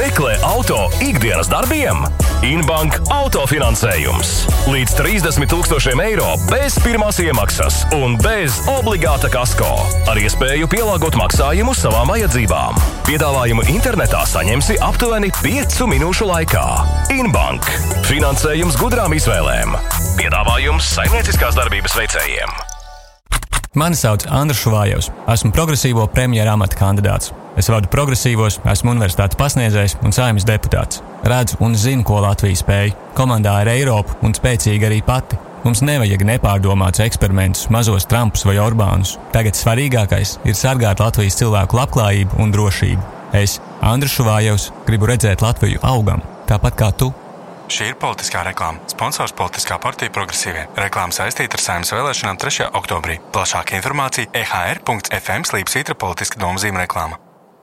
Meklē auto ikdienas darbiem? Inbank autofinansējums. Līdz 30 000 eiro bez pirmās iemaksas un bez obligāta kasko. Ar iespēju pielāgot maksājumu savām vajadzībām. Piedāvājumu internetā saņemsi aptuveni 5 minūšu laikā. Inbank. Finansējums gudrām izvēlēm. Piedāvājums saimnieciskās darbības veicējiem. Mani sauc Andris Šuvājevs. Esmu progresīvo premjera amata kandidāts. Es vadu progresīvos, esmu universitātes pasniedzējs un Saeimas deputāts. Redzu un zinu, ko Latvija spēj. Komandā ir Eiropa un spēcīga arī pati. Mums nevajag nepārdomāts eksperimentus, mazos Trumpus vai Orbānus. Tagad svarīgākais ir sargāt Latvijas cilvēku labklājību un drošību. Es, Andris Šuvājevs, gribu redzēt Latviju augam, tāpat kā tu. Šī ir politiskā reklāma. Sponsors politiskā partija Progresīvie. Reklāma saistīta ar Saeimas vēlēšanām 3. oktobrī. Plašāka informācija ehr.fm/politiska domzīme reklāma.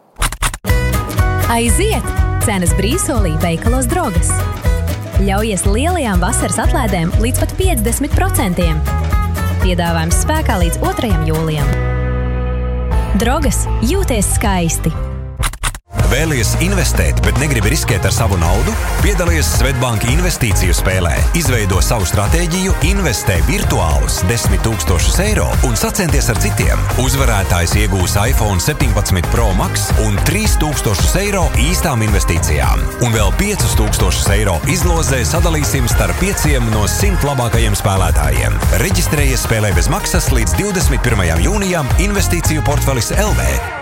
Aiziet! Cenas brīsolī veikalos Drogas. Ļaujies lielajām vasaras atlaidēm līdz pat 50%. Piedāvājums spēkā līdz 2. jūlijam. Drogas, jūties skaisti! Vēlies investēt, bet negribi riskēt ar savu naudu? Piedalies Svetbank investīciju spēlē. Izveido savu stratēģiju, investē virtuālus 10 000 eiro un sacenties ar citiem. Uzvarētājs iegūs iPhone 17 Pro Max un 3 000 eiro īstām investīcijām. Un vēl 5 000 eiro izlozē sadalīsim starp 5 no 100 labākajiem spēlētājiem. Reģistrējies spēlē bez maksas līdz 21. jūnijam Investīciju portfelis LV.